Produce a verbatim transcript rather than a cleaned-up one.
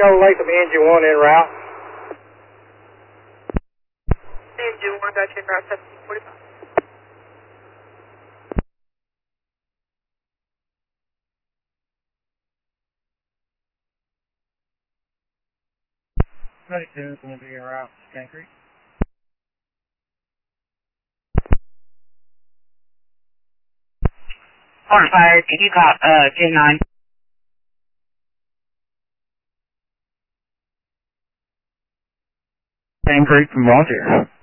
Echo Latham Engine one en route. Engine one, got you en route seventeen forty-five. twenty-two is going to be en route to Scan Creek. Order fired. If you caught uh, J nine. Scan Creek from Volunteer.